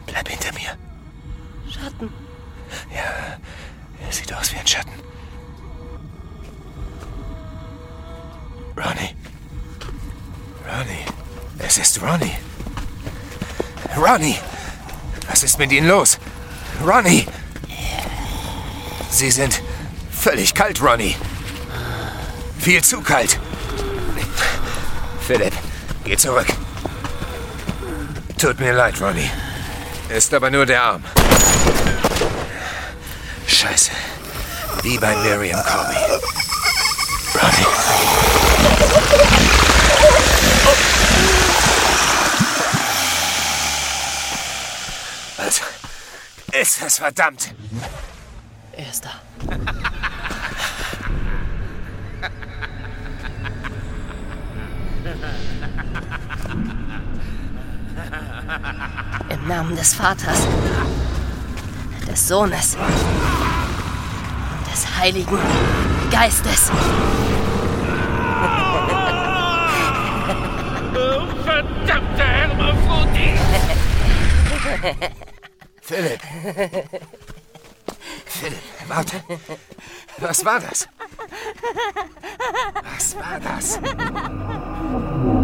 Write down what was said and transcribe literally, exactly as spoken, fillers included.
Bleib hinter mir. Schatten. Ja, er sieht aus wie ein Schatten. Ronnie. Ronnie. Es ist Ronnie. Ronnie! Was ist mit Ihnen los? Ronnie! Sie sind völlig kalt, Ronnie. Viel zu kalt. Philipp, geh zurück. Tut mir leid, Ronnie. Ist aber nur der Arm. Scheiße. Wie bei Miriam Corby. Ronnie. Also, ist es verdammt. Er ist da. Im Namen des Vaters, des Sohnes und des Heiligen Geistes. Verdammter Hermaphrodit! Philipp. Philipp, warte. Was war das? Was war das?